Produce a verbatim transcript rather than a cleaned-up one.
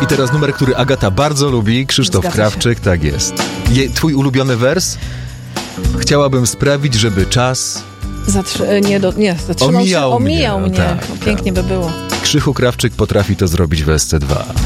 teraz numer, który Agata bardzo lubi, Krzysztof Zgadza Krawczyk, tak jest. Je, twój ulubiony wers? Chciałabym sprawić, żeby czas Zatrzy- nie, do, nie, zatrzymał omijał się, omijał mnie. mnie. No tak, no, pięknie tak. by było. Krzychu Krawczyk potrafi to zrobić w S C dwa.